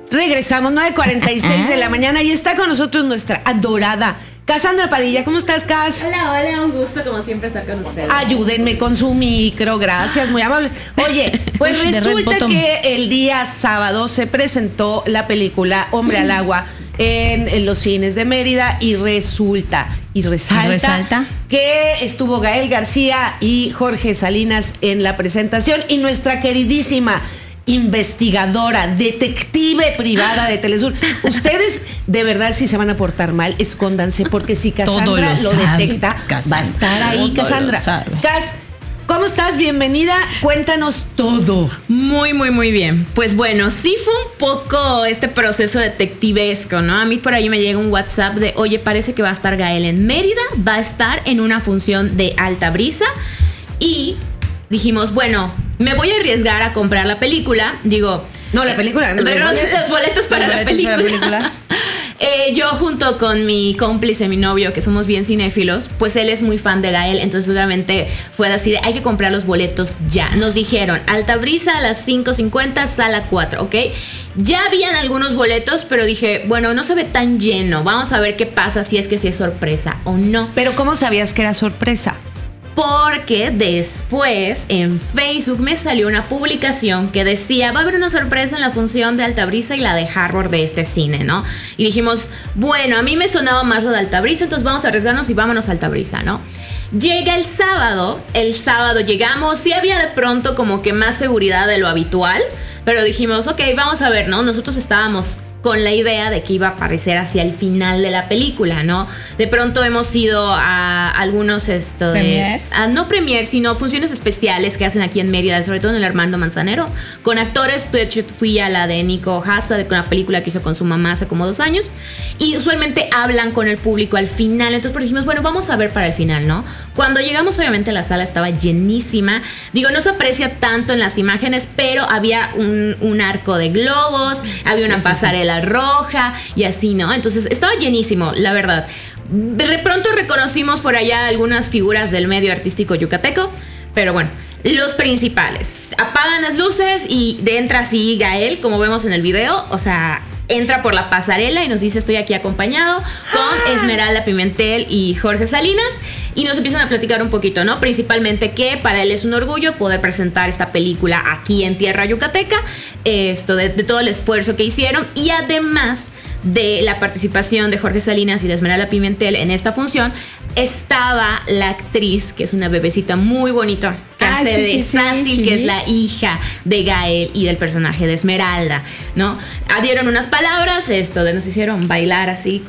Regresamos, 9:46 de la mañana y está con nosotros nuestra adorada Cassandra Padilla. ¿Cómo estás, Cas? Hola, un gusto como siempre estar con ustedes. Ayúdenme con su micro, gracias, muy amables. Oye, pues resulta que el día sábado se presentó la película Hombre al Agua en los cines de Mérida y resalta que estuvo Gael García y Jorge Salinas en la presentación y nuestra queridísima investigadora, detective privada de Telesur. Ustedes, de verdad, si se van a portar mal, escóndanse, porque si Cassandra lo detecta, va a estar ahí, Cassandra. Cas, ¿cómo estás? Bienvenida, cuéntanos todo. Muy bien. Pues bueno, sí fue un poco este proceso detectivesco, ¿no? A mí por ahí me llega un WhatsApp de, oye, parece que va a estar Gael en Mérida, va a estar en una función de Alta Brisa y dijimos, bueno, me voy a arriesgar a comprar la película. Digo, no, la película, no, los boletos para la película. Yo junto con mi cómplice, mi novio, que somos bien cinéfilos, pues él es muy fan de Gael, entonces obviamente fue así de, hay que comprar los boletos ya. Nos dijeron, Alta Brisa a las 5:50, sala 4, ¿ok? Ya habían algunos boletos, pero dije, bueno, no se ve tan lleno, vamos a ver qué pasa, si es que sí es sorpresa o no. Pero ¿cómo sabías que era sorpresa? Porque después en Facebook me salió una publicación que decía, va a haber una sorpresa en la función de Alta Brisa y la de Harvard de este cine, ¿no? Y dijimos, bueno, a mí me sonaba más lo de Alta Brisa, entonces vamos a arriesgarnos y vámonos a Alta Brisa, ¿no? Llega el sábado llegamos, sí había de pronto como que más seguridad de lo habitual, pero dijimos, ok, vamos a ver, ¿no? Nosotros estábamos con la idea de que iba a aparecer hacia el final de la película, ¿no? De pronto hemos ido a algunos no premier, sino funciones especiales que hacen aquí en Mérida, sobre todo en el Armando Manzanero, con actores. De hecho, fui a la de Nico Hasta, con la película que hizo con su mamá hace como 2 años, y usualmente hablan con el público al final. Entonces, pues dijimos, bueno, vamos a ver para el final, ¿no? Cuando llegamos, obviamente, la sala estaba llenísima. Digo, no se aprecia tanto en las imágenes, pero había un arco de globos, había una pasarela roja y así, ¿no? Entonces estaba llenísimo, la verdad. De pronto reconocimos por allá algunas figuras del medio artístico yucateco, pero bueno, los principales. Apagan las luces y entra así Gael, como vemos en el video, o sea, entra por la pasarela y nos dice, estoy aquí acompañado con Esmeralda Pimentel y Jorge Salinas, y nos empiezan a platicar un poquito, ¿no? Principalmente que para él es un orgullo poder presentar esta película aquí en tierra yucateca, de todo el esfuerzo que hicieron, y además de la participación de Jorge Salinas y de Esmeralda Pimentel en esta función, estaba la actriz, que es una bebecita muy bonita, que hace de Cecil, que es la hija de Gael y del personaje de Esmeralda, ¿no? Dieron unas palabras, nos hicieron bailar así